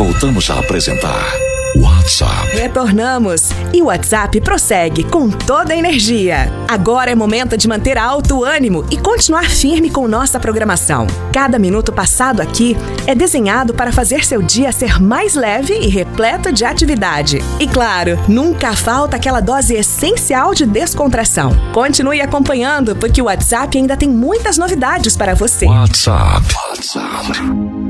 Voltamos a apresentar WhatsApp. Retornamos e o WhatsApp prossegue com toda a energia. Agora é momento de manter alto o ânimo e continuar firme com nossa programação. Cada minuto passado aqui é desenhado para fazer seu dia ser mais leve e repleto de atividade. E claro, nunca falta aquela dose essencial de descontração. Continue acompanhando, porque o WhatsApp ainda tem muitas novidades para você. WhatsApp.